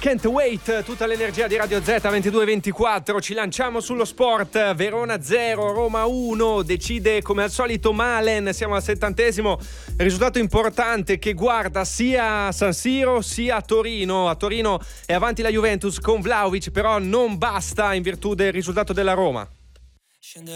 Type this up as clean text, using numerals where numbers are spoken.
Can't Wait, tutta l'energia di Radio Z 22-24. Ci lanciamo sullo sport. Verona 0, Roma 1. Decide come al solito Malen. Siamo al 70°. Risultato importante che guarda sia a San Siro sia a Torino. A Torino è avanti la Juventus con Vlahovic, però non basta in virtù del risultato della Roma.